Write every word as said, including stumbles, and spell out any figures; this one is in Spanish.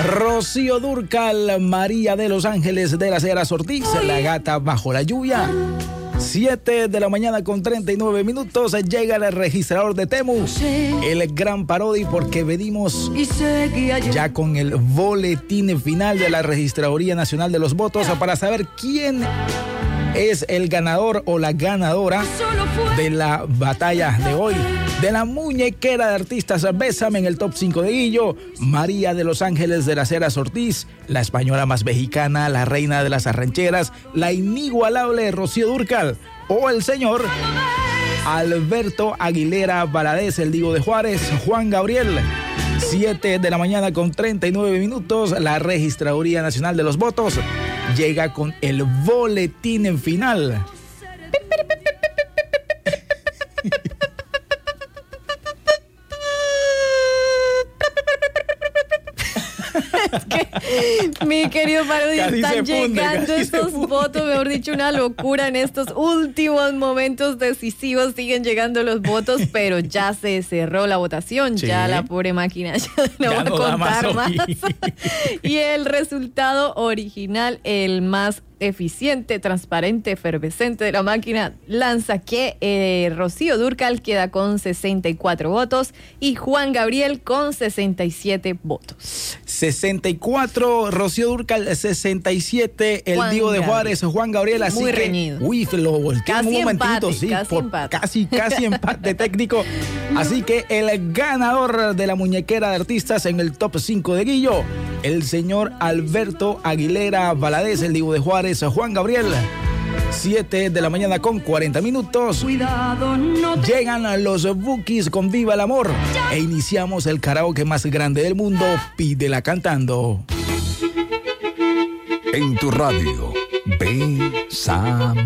Rocío Dúrcal, María de los Ángeles de las Heras Ortiz, La Gata Bajo la Lluvia. siete de la mañana con treinta y nueve minutos, llega el registrador de Temu, el gran Parodi, porque venimos ya con el boletín final de la Registraduría Nacional de los Votos para saber quién es el ganador o la ganadora de la batalla de hoy, de la muñequera de artistas. Bésame en el top cinco de Guillo, María de los Ángeles de las Heras Ortiz, la española más mexicana, la reina de las arrancheras, la inigualable Rocío Dúrcal, o el señor Alberto Aguilera Valadez, el Divo de Juárez, Juan Gabriel. siete de la mañana con treinta y nueve minutos, la Registraduría Nacional de los Votos llega con el boletín en final. Es que, mi querido Parodi, están llegando estos votos, mejor dicho, una locura en estos últimos momentos decisivos. Siguen llegando los votos, pero ya se cerró la votación. Sí. Ya la pobre máquina ya no va a contar más. Y el resultado original, el más eficiente, transparente, efervescente de la máquina, lanza que eh, Rocío Dúrcal queda con sesenta y cuatro votos y Juan Gabriel con sesenta y siete votos. sesenta y cuatro, Rocío Dúrcal, sesenta y siete, el Juan Divo de Juárez, Juan Gabriel, así muy que, reñido. Uy, lo volteó en un momentito, empate, sí, casi por, empate. casi, casi empate técnico. Así que el ganador de la muñequera de artistas en el top cinco de Guillo, el señor Alberto Aguilera Valadez, el Divo de Juárez, Juan Gabriel. siete de la mañana con cuarenta minutos. Cuidado, no te... Llegan los Bukis con Viva el Amor e iniciamos el karaoke más grande del mundo, Pídela Cantando. En tu radio, Bésame.